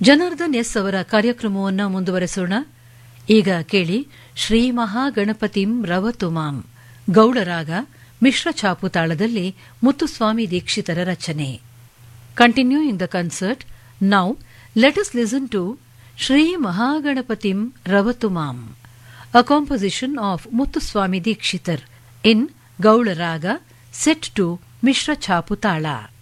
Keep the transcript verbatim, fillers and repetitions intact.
Janardhan S ಅವರ ಕಾರ್ಯಕ್ರಮವನ್ನು ಮುಂದುವರೆಸೋಣ. ಈಗ ಕೇಳಿ ಶ್ರೀ ಮಹಾಗಣಪತಿಂ ರವತು ಮಾಂ ಗೌಳರಾಗ ಮಿಶ್ರ ಛಾಪು ತಾಳದಲ್ಲಿ ಮುತ್ತುಸ್ವಾಮಿ ದೀಕ್ಷಿತರ ರಚನೆ. Continuing the concert, now let us listen to Shri ಮಹಾಗಣಪತಿಂ ರವತು ಮಾಂ, ಅ composition of Muthuswamy Dikshitar in ಗೌಳರಾಗ, set to ಮಿಶ್ರ ಛಾಪು ತಾಳ.